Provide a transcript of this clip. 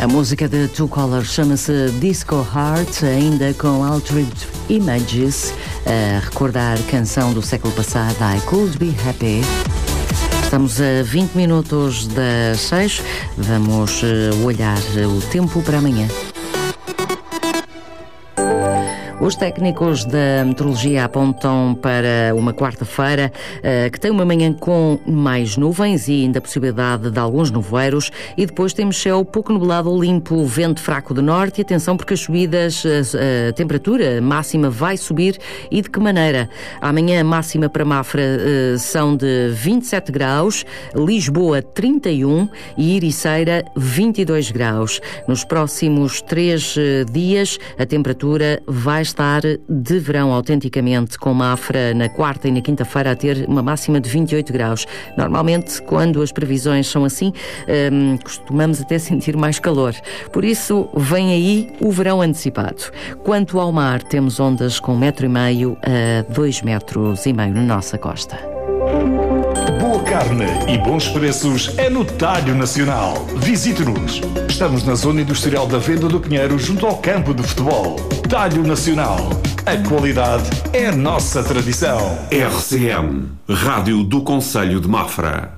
A música de Two Colors chama-se Disco Heart, ainda com Altered Images, a recordar canção do século passado, I Could Be Happy. Estamos a 20 minutos das 6, vamos olhar o tempo para amanhã. Os técnicos da meteorologia apontam para uma quarta-feira que tem uma manhã com mais nuvens e ainda a possibilidade de alguns nevoeiros, e depois temos céu pouco nublado ou limpo, vento fraco do norte, e atenção porque as subidas, a temperatura máxima vai subir, e de que maneira? Amanhã a máxima para Mafra são de 27 graus, Lisboa 31 e Ericeira 22 graus. Nos próximos 3 dias a temperatura vai estar de verão autenticamente, com Mafra na quarta e na quinta-feira a ter uma máxima de 28 graus. Normalmente, quando as previsões são assim, costumamos até sentir mais calor. Por isso, vem aí o verão antecipado. Quanto ao mar, temos ondas com 1,5 m a 2,5 m na nossa costa. Boa carne e bons preços é no Talho Nacional. Visite-nos. Estamos na zona industrial da Venda do Pinheiro, junto ao campo de futebol. Talho Nacional. A qualidade é a nossa tradição. RCM, Rádio do Concelho de Mafra.